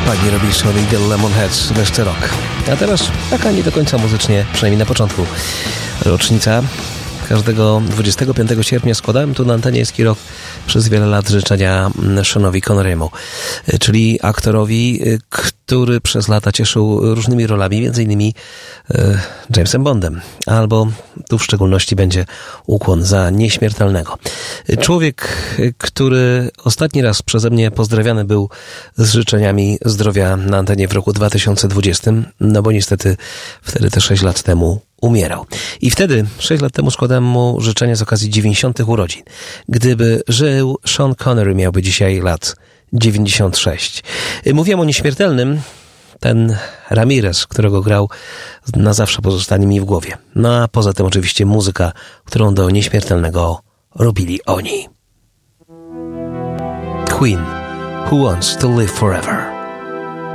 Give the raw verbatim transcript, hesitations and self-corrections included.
Pani robi Shirley The Lemonheads, wreszcie rok. A teraz taka nie do końca muzycznie, przynajmniej na początku. Rocznica. Każdego dwudziestego piątego sierpnia składałem tu na antenie Eski Rock przez wiele lat życzenia Seanowi Connery'emu, czyli aktorowi, który przez lata cieszył różnymi rolami, między innymi Jamesem Bondem, albo tu w szczególności będzie ukłon za Nieśmiertelnego. Człowiek, który ostatni raz przeze mnie pozdrawiany był z życzeniami zdrowia na antenie w roku dwa tysiące dwudziestym, no bo niestety wtedy te sześć lat temu umierał. I wtedy, sześć lat temu, składałem mu życzenia z okazji dziewięćdziesiątych urodzin. Gdyby żył, Sean Connery miałby dzisiaj lat dziewięćdziesiąt sześć. Mówiłem o Nieśmiertelnym. Ten Ramirez, którego grał, na zawsze pozostanie mi w głowie. No a poza tym oczywiście muzyka, którą do Nieśmiertelnego robili oni. Queen, Who Wants to Live Forever.